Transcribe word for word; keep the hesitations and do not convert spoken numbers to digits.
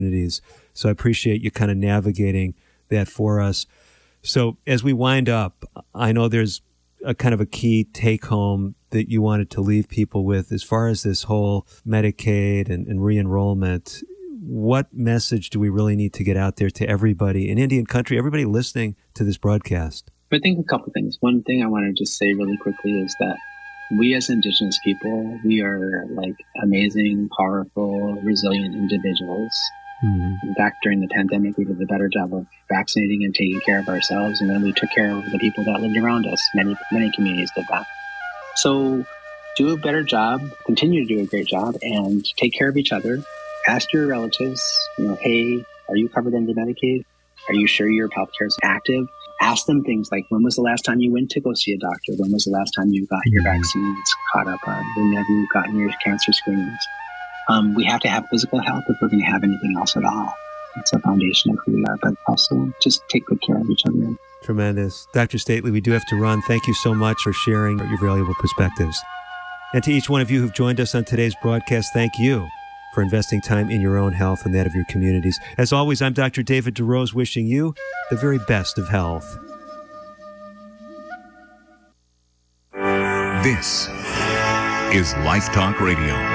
communities. So I appreciate you kind of navigating that for us. So as we wind up, I know there's a kind of a key take home that you wanted to leave people with as far as this whole Medicaid and, and re-enrollment. What message do we really need to get out there to everybody in Indian country, everybody listening to this broadcast? I think a couple things. One thing I want to just say really quickly is that we as Indigenous people, we are like amazing, powerful, resilient individuals. Mm-hmm. In fact, during the pandemic, we did a better job of vaccinating and taking care of ourselves. And then we took care of the people that lived around us. Many, many communities did that. So do a better job, continue to do a great job, and take care of each other. Ask your relatives, you know, hey, are you covered under Medicaid? Are you sure your healthcare is active? Ask them things like, when was the last time you went to go see a doctor? When was the last time you got your vaccines caught up on? When have you gotten your cancer screenings? Um, we have to have physical health if we're going to have anything else at all. It's a foundation of who we are, but also just take good care of each other. Tremendous. Doctor Stately, we do have to run. Thank you so much for sharing your valuable perspectives. And to each one of you who've joined us on today's broadcast, thank you for investing time in your own health and that of your communities. As always, I'm Doctor David DeRose, wishing you the very best of health. This is Life Talk Radio.